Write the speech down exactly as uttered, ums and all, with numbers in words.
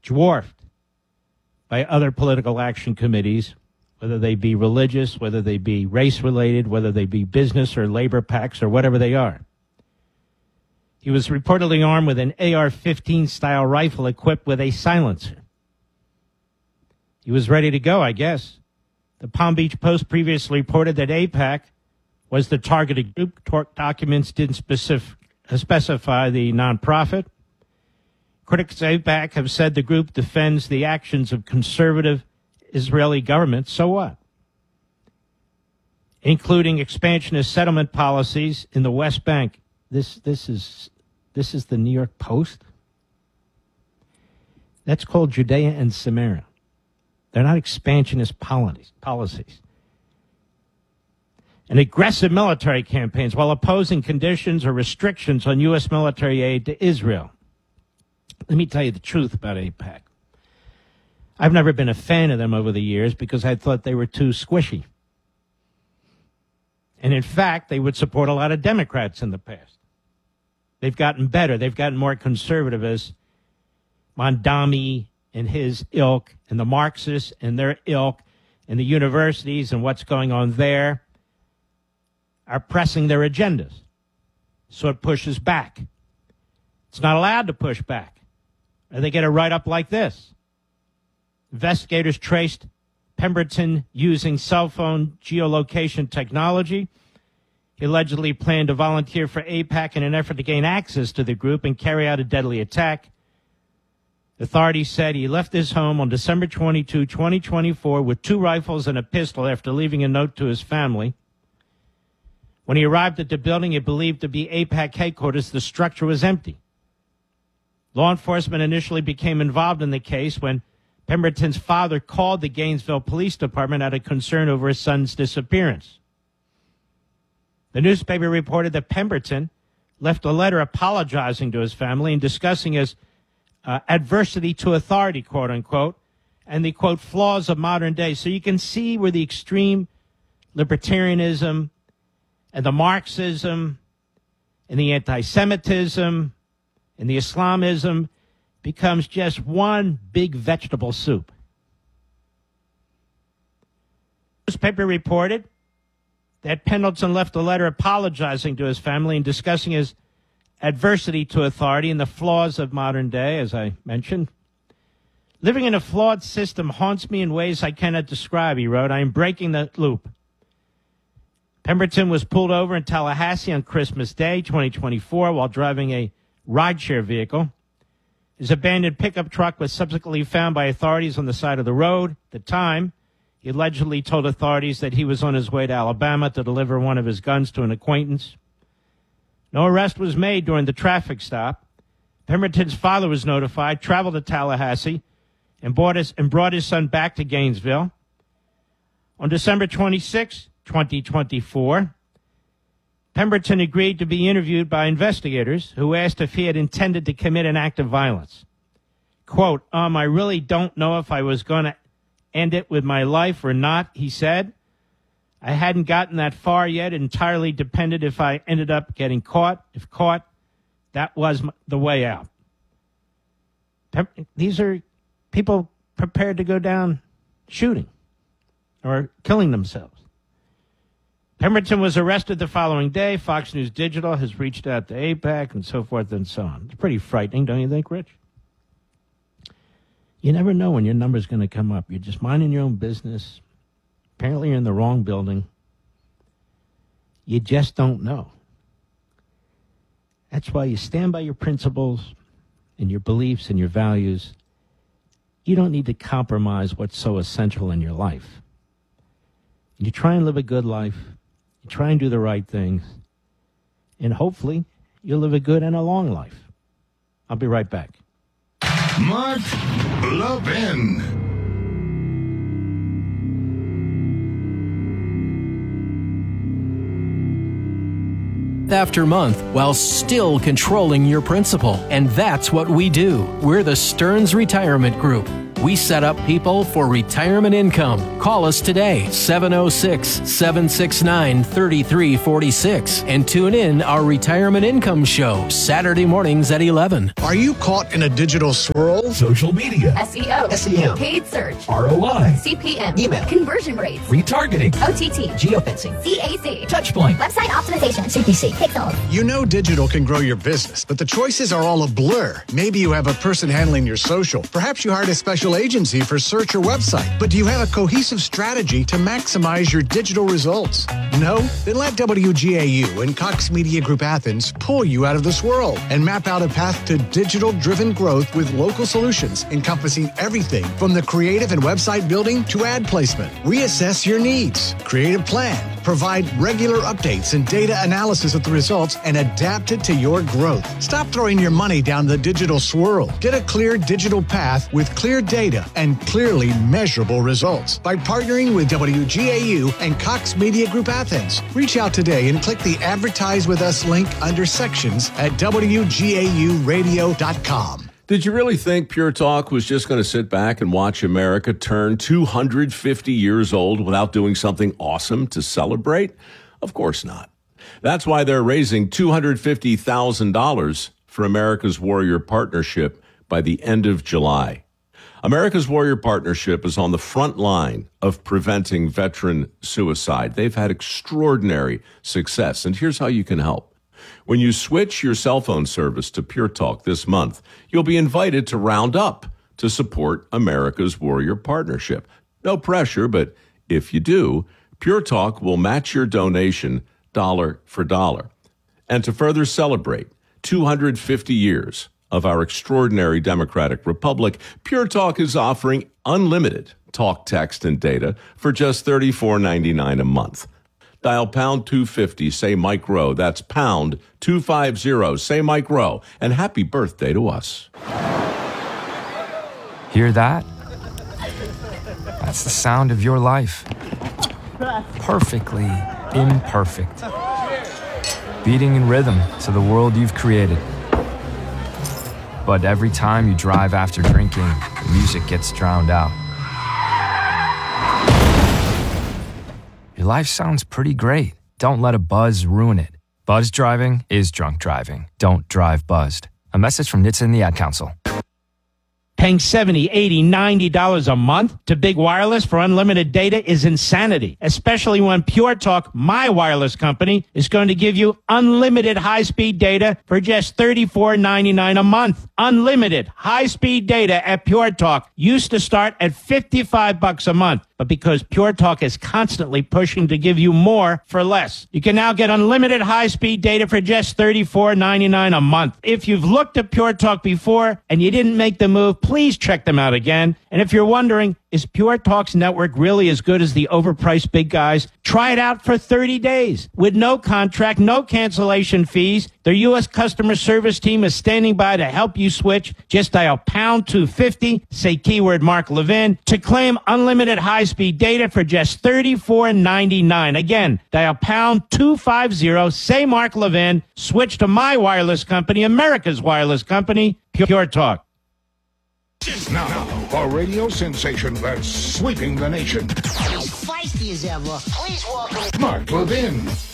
dwarfed by other political action committees, whether they be religious, whether they be race-related, whether they be business or labor PACs or whatever they are. He was reportedly armed with an A R fifteen style rifle equipped with a silencer. He was ready to go, I guess. The Palm Beach Post previously reported that AIPAC was the targeted group. Documents didn't specific, specify the nonprofit. Critics of AIPAC have said the group defends the actions of conservative Israeli government. So what? Including expansionist settlement policies in the West Bank. This, this is, this is the New York Post. That's called Judea and Samaria. They're not expansionist policies. And aggressive military campaigns while opposing conditions or restrictions on U S military aid to Israel. Let me tell you the truth about AIPAC. I've never been a fan of them over the years because I thought they were too squishy. And in fact, they would support a lot of Democrats in the past. They've gotten better. They've gotten more conservative as Mondami and his ilk and the Marxists and their ilk and the universities and what's going on there are pressing their agendas. So it pushes back. It's not allowed to push back. Or they get a write-up like this. Investigators traced Pemberton using cell phone geolocation technology. He allegedly planned to volunteer for AIPAC in an effort to gain access to the group and carry out a deadly attack. Authorities said he left his home on December twenty-second, twenty twenty-four with two rifles and a pistol after leaving a note to his family. When he arrived at the building he believed to be AIPAC headquarters, the structure was empty. Law enforcement initially became involved in the case when Pemberton's father called the Gainesville Police Department out of concern over his son's disappearance. The newspaper reported that Pemberton left a letter apologizing to his family and discussing his uh, adversity to authority, quote unquote, and the, quote, flaws of modern day. So you can see where the extreme libertarianism and the Marxism and the anti-Semitism and the Islamism becomes just one big vegetable soup. The newspaper reported that Pendleton left a letter apologizing to his family and discussing his adversity to authority and the flaws of modern day, as I mentioned. Living in a flawed system haunts me in ways I cannot describe, he wrote. I am breaking the loop. Pemberton was pulled over in Tallahassee on Christmas Day, twenty twenty-four, while driving a rideshare vehicle. His abandoned pickup truck was subsequently found by authorities on the side of the road. At the time, he allegedly told authorities that he was on his way to Alabama to deliver one of his guns to an acquaintance. No arrest was made during the traffic stop. Pemberton's father was notified, traveled to Tallahassee, and brought his, and brought his son back to Gainesville. On December twenty-sixth, twenty twenty-four, Pemberton agreed to be interviewed by investigators who asked if he had intended to commit an act of violence. Quote, um, I really don't know if I was going to end it with my life or not, he said. I hadn't gotten that far yet. It entirely depended if I ended up getting caught. If caught, that was the way out. These are people prepared to go down shooting or killing themselves. Pemberton was arrested the following day. Fox News Digital has reached out to AIPAC and so forth and so on. It's pretty frightening, don't you think, Rich? You never know when your number's going to come up. You're just minding your own business. Apparently you're in the wrong building. You just don't know. That's why you stand by your principles and your beliefs and your values. You don't need to compromise what's so essential in your life. You try and live a good life. You try and do the right things. And hopefully you'll live a good and a long life. I'll be right back. Mark Levin. After month while still controlling your principal. And that's what we do. We're the Stearns Retirement Group. We set up people for retirement income. Call us today, seven oh six, seven six nine, three three four six, and tune in our Retirement Income Show, Saturday mornings at eleven. Are you caught in a digital swirl? Social media, S E O, S E M, paid search, R O I, C P M, email, conversion rates, retargeting, O T T, geofencing, C A C, touchpoint, website optimization, C P C, pixels. You know digital can grow your business, but the choices are all a blur. Maybe you have a person handling your social. Perhaps you hired a special agency for search or website. But do you have a cohesive strategy to maximize your digital results? No? Then let W G A U and Cox Media Group Athens pull you out of the swirl and map out a path to digital-driven growth with local solutions encompassing everything from the creative and website building to ad placement. Reassess your needs, create a plan, provide regular updates and data analysis of the results, and adapt it to your growth. Stop throwing your money down the digital swirl. Get a clear digital path with clear data and clearly measurable results by partnering with W G A U and Cox Media Group Athens. Reach out today and click the Advertise With Us link under sections at W G A U radio dot com. Did you really think Pure Talk was just going to sit back and watch America turn two hundred fifty years old without doing something awesome to celebrate? Of course not. That's why they're raising two hundred fifty thousand dollars for America's Warrior Partnership by the end of July. America's Warrior Partnership is on the front line of preventing veteran suicide. They've had extraordinary success, and here's how you can help. When you switch your cell phone service to Pure Talk this month, you'll be invited to round up to support America's Warrior Partnership. No pressure, but if you do, Pure Talk will match your donation dollar for dollar. And to further celebrate two hundred fifty years of our extraordinary democratic republic, Pure Talk is offering unlimited talk, text, and data for just thirty-four ninety-nine a month. Dial pound two fifty, say Mike Rowe. That's pound two fifty, say Mike Rowe. And happy birthday to us. Hear that? That's the sound of your life. Perfectly imperfect. Beating in rhythm to the world you've created. But every time you drive after drinking, the music gets drowned out. Your life sounds pretty great. Don't let a buzz ruin it. Buzz driving is drunk driving. Don't drive buzzed. A message from N H T S A and the Ad Council. Paying seventy dollars, eighty dollars, ninety dollars a month to Big Wireless for unlimited data is insanity, especially when Pure Talk, my wireless company, is going to give you unlimited high-speed data for just thirty-four ninety-nine a month. Unlimited high-speed data at Pure Talk used to start at fifty-five bucks a month. But because Pure Talk is constantly pushing to give you more for less, you can now get unlimited high-speed data for just thirty-four ninety-nine a month. If you've looked at Pure Talk before and you didn't make the move, please check them out again. And if you're wondering, is Pure Talk's network really as good as the overpriced big guys? Try it out for thirty days with no contract, no cancellation fees. Their U S customer service team is standing by to help you switch. Just dial pound two fifty, say keyword Mark Levin, to claim unlimited high-speed data for just thirty-four ninety-nine. Again, dial pound two fifty, say Mark Levin, switch to my wireless company, America's wireless company, Pure Talk. Now, a radio sensation that's sweeping the nation. As feisty as ever. Please welcome Mark Levin.